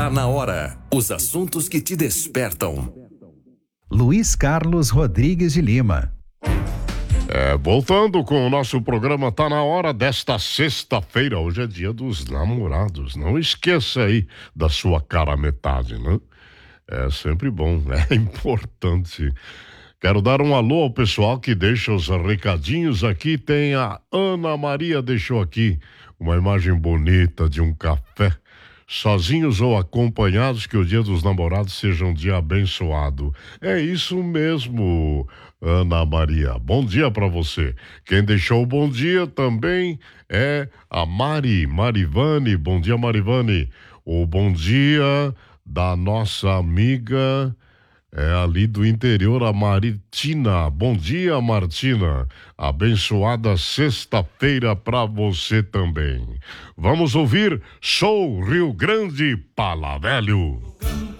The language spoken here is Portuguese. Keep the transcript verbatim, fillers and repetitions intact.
Tá na hora. Os assuntos que te despertam. Luiz Carlos Rodrigues de Lima. É, voltando com o nosso programa Tá na Hora desta sexta-feira. Hoje é dia dos namorados. Não esqueça aí da sua cara metade, né? É sempre bom, é importante. Quero dar um alô ao pessoal que deixa os recadinhos aqui. Tem a Ana Maria, deixou aqui uma imagem bonita de um café. Sozinhos ou acompanhados, que o dia dos namorados seja um dia abençoado. É isso mesmo, Ana Maria. Bom dia para você. Quem deixou o bom dia também é a Mari, Marivane. Bom dia, Marivane. O bom dia da nossa amiga é ali do interior, a Martina. Bom dia, Martina. Abençoada sexta-feira para você também. Vamos ouvir Sou Rio Grande, Palavelho.